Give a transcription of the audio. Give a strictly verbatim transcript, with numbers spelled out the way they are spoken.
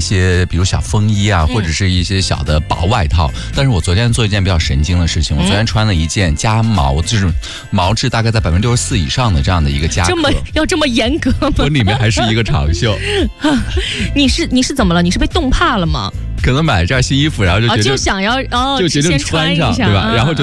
些，比如小风衣啊，或者是一些小的薄外套。但是我昨天做一件比较神经的事情，我昨天穿了一件加毛，就是毛质大概在百分之六十四以上的这样的一个夹克。 这么要这么严格吗？ 我里面还是一个长袖。 你是你是怎么了？你是被冻怕了吗？ 可能买了这件新衣服，然后就觉得、 啊、就想要哦， 就决定穿上， 先穿一下对吧？然后就